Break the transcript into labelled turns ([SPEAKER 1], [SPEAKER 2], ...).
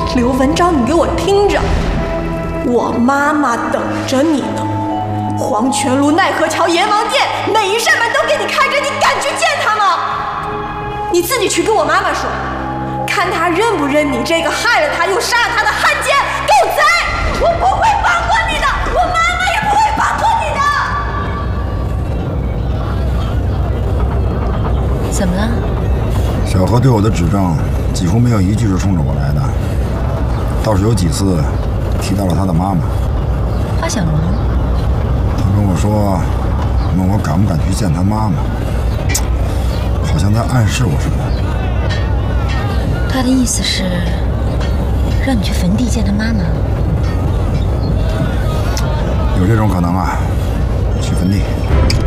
[SPEAKER 1] 刘文章，你给我听着，我妈妈等着你呢。黄泉路、奈何桥、阎王殿，每一扇门都给你开着，你敢去见她吗？你自己去跟我妈妈说，看她认不认你这个害了她又杀了她的汉奸狗贼！我不会放过你的，我妈妈也不会放过你的。
[SPEAKER 2] 怎么了？
[SPEAKER 3] 小何对我的指证几乎没有一句是冲着我来的，倒是有几次提到了他的妈妈
[SPEAKER 2] 花小龙。
[SPEAKER 3] 他跟我说，问我敢不敢去见他妈妈，好像在暗示我什么。
[SPEAKER 2] 他的意思是让你去坟地见他妈妈？
[SPEAKER 3] 有这种可能啊，去坟地。